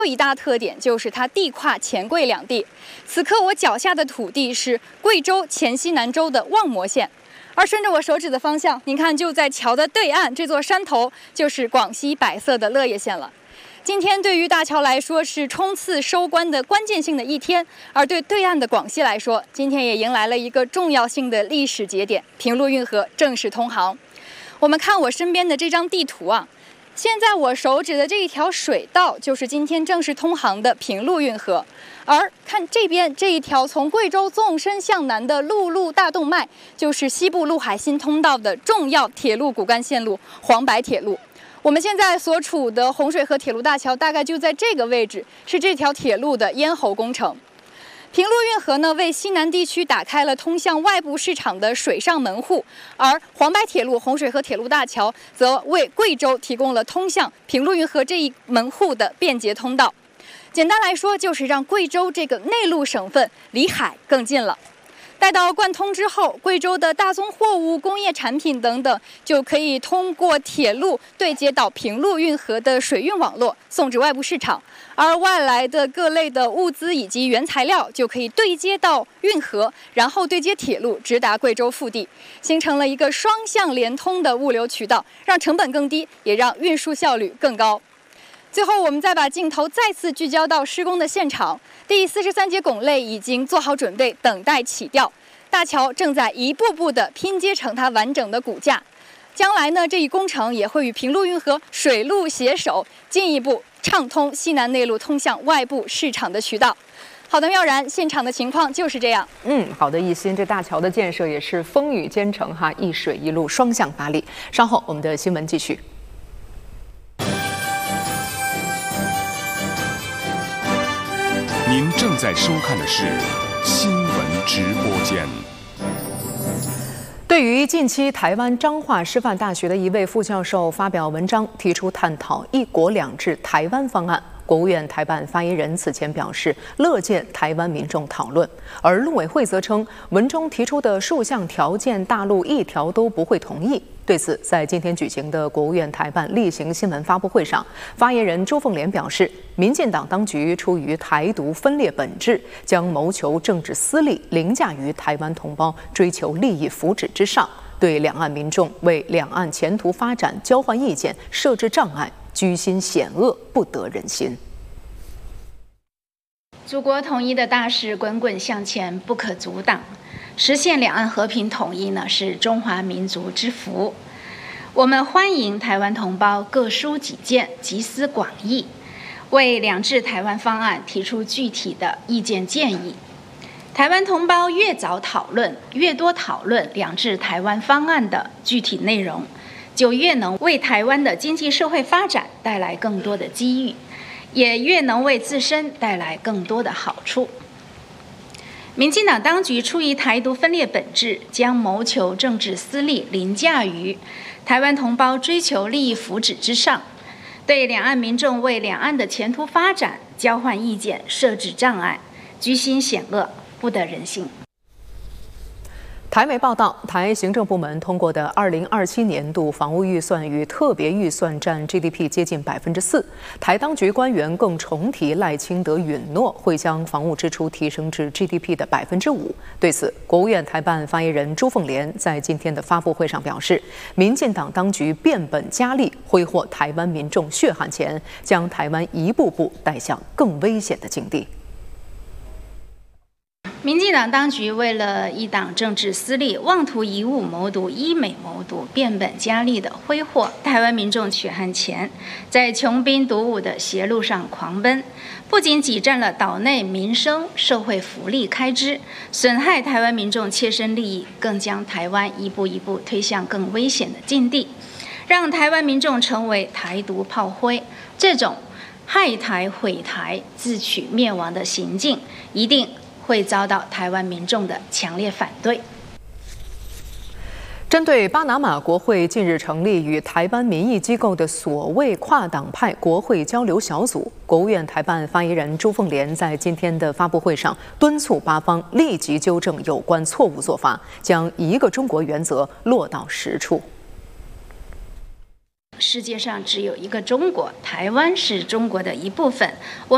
一大特点就是它地跨黔贵两地。此刻我脚下的土地是贵州黔西南州的望谟县，而顺着我手指的方向，您看就在桥的对岸，这座山头就是广西百色的乐业县了。今天对于大桥来说是冲刺收官的关键性的一天，而对对岸的广西来说，今天也迎来了一个重要性的历史节点——平陆运河正式通航。我们看我身边的这张地图啊。现在我手指的这一条水道就是今天正式通航的平陆运河，而看这边这一条从贵州纵深向南的陆路大动脉，就是西部陆海新通道的重要铁路骨干线路黄白铁路。我们现在所处的洪水河铁路大桥大概就在这个位置，是这条铁路的咽喉工程。平陆运河呢，为西南地区打开了通向外部市场的水上门户，而黄白铁路洪水河铁路大桥则为贵州提供了通向平陆运河这一门户的便捷通道。简单来说，就是让贵州这个内陆省份离海更近了。待到贯通之后，贵州的大宗货物、工业产品等等，就可以通过铁路对接到平陆运河的水运网络，送至外部市场。而外来的各类的物资以及原材料，就可以对接到运河，然后对接铁路，直达贵州腹地，形成了一个双向连通的物流渠道，让成本更低，也让运输效率更高。最后，我们再把镜头再次聚焦到施工的现场。第43节拱肋已经做好准备，等待起吊。大桥正在一步步地拼接成它完整的骨架。将来呢，这一工程也会与平陆运河水陆携手，进一步畅通西南内陆通向外部市场的渠道。好的，妙然，现场的情况就是这样。 好的，一心，这大桥的建设也是风雨兼程哈，一水一路双向发力。稍后我们的新闻继续。 您正在收看的是新闻直播间。 对于近期台湾彰化师范大学的一位副教授发表文章，提出探讨“一国两制”台湾方案，国务院台办发言人此前表示，乐见台湾民众讨论，而陆委会则称，文中提出的数项条件，大陆一条都不会同意。对此，在今天举行的国务院台办例行新闻发布会上，发言人朱凤莲表示，民进党当局出于台独分裂本质，将谋求政治私利凌驾于台湾同胞追求利益福祉之上，对两岸民众为两岸前途发展交换意见设置障碍，居心险恶，不得人心。 祖国统一的大势滚滚向前，不可阻挡。实现两岸和平统一呢，是中华民族之福。我们欢迎台湾同胞各抒己见，集思广益，为两制台湾方案提出具体的意见建议。台湾同胞越早讨论，越多讨论两制台湾方案的具体内容，就越能为台湾的经济社会发展带来更多的机遇，也越能为自身带来更多的好处。民进党当局出于台独分裂本质，将谋求政治私利凌驾于台湾同胞追求利益福祉之上，对两岸民众为两岸的前途发展交换意见设置障碍，居心险恶，不得人心。 台媒报道，台行政部门通过的2027年度防务预算与特别预算占 GDP 接近4%。台当局官员更重提赖清德允诺会将防务支出提升至 GDP 的5%。对此，国务院台办发言人朱凤莲在今天的发布会上表示，民进党当局变本加厉挥霍台湾民众血汗钱，将台湾一步步带向更危险的境地。 民进党当局为了一党政治私利，妄图以武谋独、以美谋独，变本加厉地挥霍台湾民众血汗钱，在穷兵黩武的邪路上狂奔，不仅挤占了岛内民生、社会福利开支，损害台湾民众切身利益，更将台湾一步一步推向更危险的境地，让台湾民众成为台独炮灰。这种害台毁台、自取灭亡的行径，一定会遭到台湾民众的强烈反对。 针对巴拿马国会近日成立与台湾民意机构的所谓跨党派国会交流小组，国务院台办发言人朱凤莲在今天的发布会上敦促巴方立即纠正有关错误做法，将一个中国原则落到实处。 世界上只有一个中国，台湾是中国的一部分。